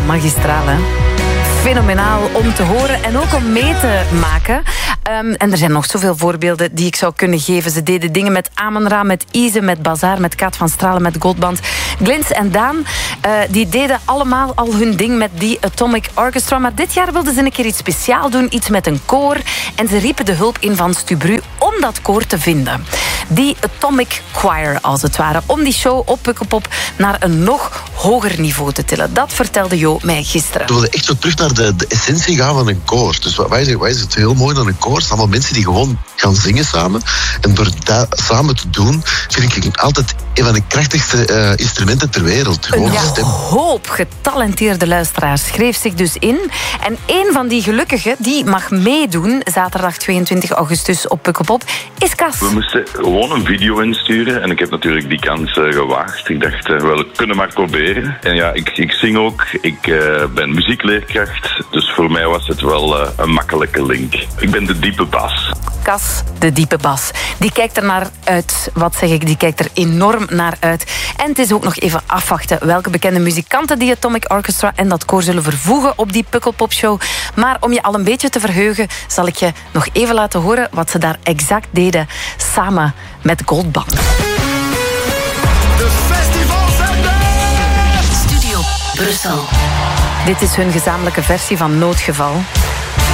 magistraal, hè? Fenomenaal om te horen en ook om mee te maken. En er zijn nog zoveel voorbeelden die ik zou kunnen geven. Ze deden dingen met Amen-Ra, met Ize, met Bazaar, met Kaat van Stralen, met Goldband. Glins en Daan, die deden allemaal al hun ding met die Atomic Orchestra. Maar dit jaar wilden ze een keer iets speciaal doen, iets met een koor. En ze riepen de hulp in van Stubru om dat koor te vinden. Die Atomic Choir, als het ware. Om die show op Pukkelpop naar een nog hoger niveau te tillen. Dat vertelde Jo mij gisteren. We wilden echt zo terug naar de essentie gaan van een koor. Dus wat is het heel mooi aan een koor? Het zijn allemaal mensen die gewoon gaan zingen samen. En door dat samen te doen, vind ik altijd een van de krachtigste instrumenten ter wereld. Gewoon een hoop getalenteerde luisteraars schreef zich dus in. En een van die gelukkigen die mag meedoen, zaterdag 22 augustus op Pukkelpop, is Cas. We moesten gewoon een video insturen en ik heb natuurlijk die kans gewaagd. Ik dacht, we kunnen maar proberen. En ja, ik zing ook. Ik ben muziekleerkracht. Dus voor mij was het wel een makkelijke link. Ik ben de diepe bas. Cas, de diepe bas. Die kijkt er naar uit. Wat zeg ik? Die kijkt er enorm naar uit. En het is ook nog even afwachten welke bekende muzikanten die Atomic Orchestra en dat koor zullen vervoegen op die Pukkelpop-show. Maar om je al een beetje te verheugen, zal ik je nog even laten horen wat ze daar exact deden samen met Goldband. De festivalzender! Studio Brussel. Dit is hun gezamenlijke versie van Noodgeval.